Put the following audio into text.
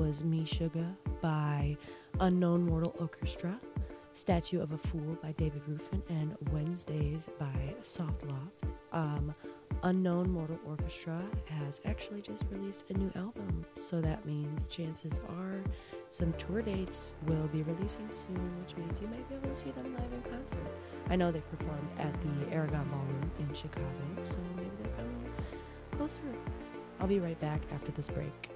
was Me Sugar by Unknown Mortal Orchestra, Statue of a Fool by David Ruffin, and Wednesdays by Soft Loft. Unknown Mortal Orchestra has actually just released a new album, so that means chances are some tour dates will be releasing soon, which means you might be able to see them live in concert. I know they performed at the Aragon Ballroom in Chicago, so maybe they're coming closer. I'll be right back after this break.